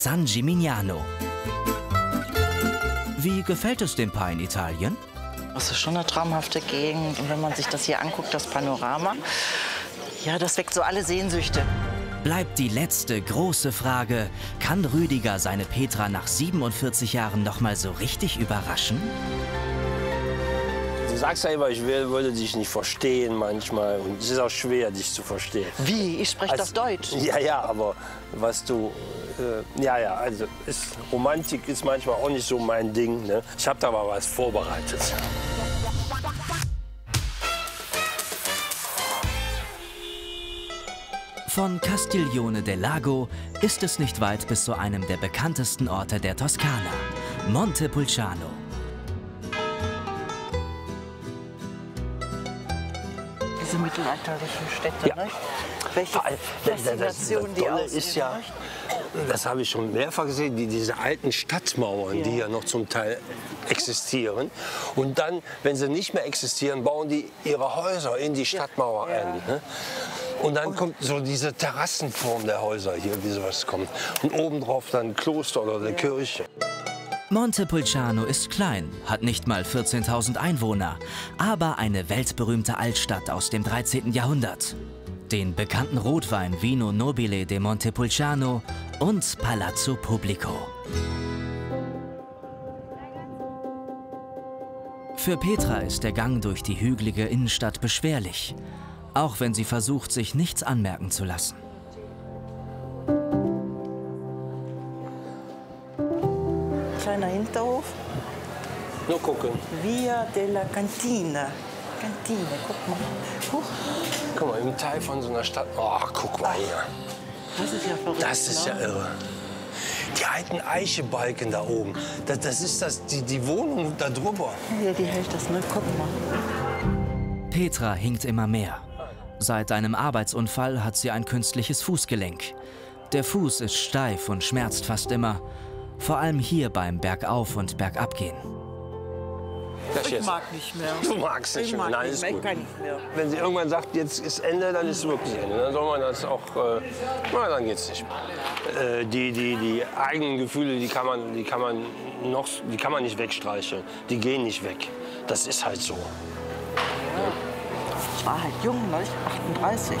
San Gimignano. Wie gefällt es dem Paar in Italien? Das ist schon eine traumhafte Gegend. Und wenn man sich das hier anguckt, das Panorama, ja, das weckt so alle Sehnsüchte. Bleibt die letzte große Frage: Kann Rüdiger seine Petra nach 47 Jahren noch mal so richtig überraschen? Du sagst ja immer, ich würde dich nicht verstehen manchmal. Und es ist auch schwer, dich zu verstehen. Wie? Ich spreche doch Deutsch. Ja, aber was du... also Romantik ist manchmal auch nicht so mein Ding. Ne? Ich habe da mal was vorbereitet. Von Castiglione del Lago ist es nicht weit bis zu einem der bekanntesten Orte der Toskana, Montepulciano. Diese mittelalterlichen Städte, Ja. nicht? Welche Faszination die Tolle aussehen, ist ja, nicht? das habe ich schon mehrfach gesehen, diese alten Stadtmauern, die ja noch zum Teil existieren. Und dann, wenn sie nicht mehr existieren, bauen die ihre Häuser in die Stadtmauer ein. Ne? Und dann kommt so diese Terrassenform der Häuser hier, wie sowas kommt. Und obendrauf dann ein Kloster oder eine Kirche. Montepulciano ist klein, hat nicht mal 14.000 Einwohner, aber eine weltberühmte Altstadt aus dem 13. Jahrhundert. Den bekannten Rotwein Vino Nobile de Montepulciano und Palazzo Pubblico. Für Petra ist der Gang durch die hügelige Innenstadt beschwerlich, auch wenn sie versucht, sich nichts anmerken zu lassen. Kleiner Hinterhof. Nur gucken. Via della Cantina. Kantine, guck mal. Huch. Guck mal, im Teil von so einer Stadt. Oh, guck mal hier. Das ist ja verrückt. Das ist ja irre. Die alten Eichebalken da oben. Das ist die Wohnung da drüber. Ja, die hält das, ne? Guck mal. Petra hinkt immer mehr. Seit einem Arbeitsunfall hat sie ein künstliches Fußgelenk. Der Fuß ist steif und schmerzt fast immer. Vor allem hier beim Bergauf- und Bergabgehen. Ich mag nicht mehr. Du magst nicht mehr. Nein, ist gut. Ich kann nicht mehr. Wenn sie irgendwann sagt, jetzt ist Ende, dann ist es wirklich Ende. Dann soll man das auch, dann geht's nicht mehr. Die eigenen Gefühle, die kann man nicht wegstreicheln. Die gehen nicht weg. Das ist halt so. Ich war halt jung, ne? 38.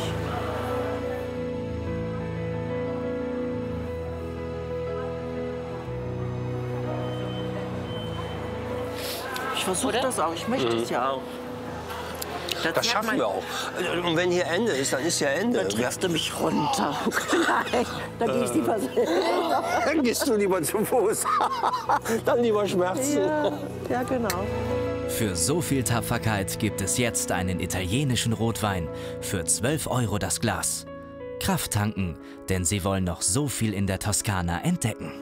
Ich versuche das auch, ich möchte es ja auch. Das schaffen wir auch. Und wenn hier Ende ist, dann ist ja Ende. Dann trägst du mich runter. Nein, dann gehe ich lieber selber. Dann gehst du lieber zu Fuß. Dann lieber Schmerzen. Ja, genau. Für so viel Tapferkeit gibt es jetzt einen italienischen Rotwein für 12 € das Glas. Kraft tanken, denn sie wollen noch so viel in der Toskana entdecken.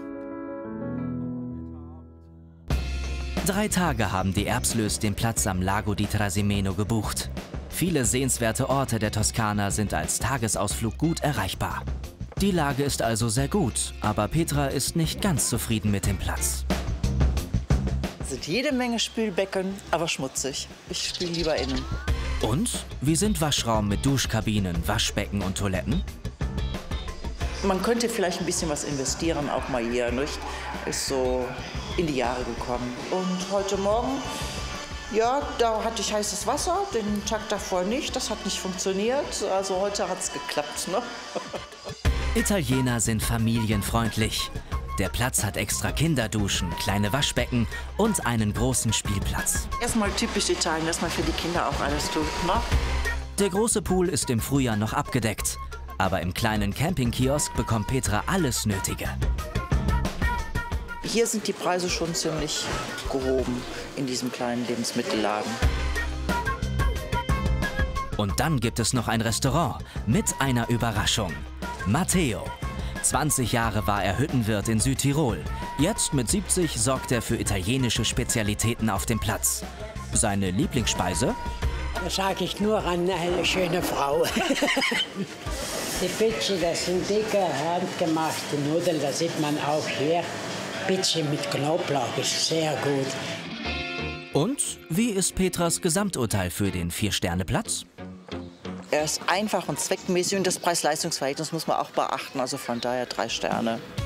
3 Tage haben die Erbslös den Platz am Lago di Trasimeno gebucht. Viele sehenswerte Orte der Toskana sind als Tagesausflug gut erreichbar. Die Lage ist also sehr gut, aber Petra ist nicht ganz zufrieden mit dem Platz. Es sind jede Menge Spülbecken, aber schmutzig. Ich spüle lieber innen. Und? Wie sind Waschraum mit Duschkabinen, Waschbecken und Toiletten? Man könnte vielleicht ein bisschen was investieren, auch mal hier, nicht? Ist so in die Jahre gekommen. Und heute Morgen, ja, da hatte ich heißes Wasser, den Tag davor nicht. Das hat nicht funktioniert. Also heute hat es geklappt, ne? Italiener sind familienfreundlich. Der Platz hat extra Kinderduschen, kleine Waschbecken und einen großen Spielplatz. Erstmal typisch Italien, dass man für die Kinder auch alles tut, ne? Der große Pool ist im Frühjahr noch abgedeckt. Aber im kleinen Campingkiosk bekommt Petra alles Nötige. Hier sind die Preise schon ziemlich gehoben in diesem kleinen Lebensmittelladen. Und dann gibt es noch ein Restaurant mit einer Überraschung. Matteo. 20 Jahre war er Hüttenwirt in Südtirol. Jetzt mit 70 sorgt er für italienische Spezialitäten auf dem Platz. Seine Lieblingsspeise? Da sage ich nur an eine schöne Frau. Die Pizza, das sind dicke, handgemachte Nudeln, das sieht man auch hier. Pizza mit Knoblauch ist sehr gut. Und wie ist Petras Gesamturteil für den 4-Sterne-Platz? Er ist einfach und zweckmäßig und das Preis-Leistungs-Verhältnis muss man auch beachten. Also von daher 3 Sterne.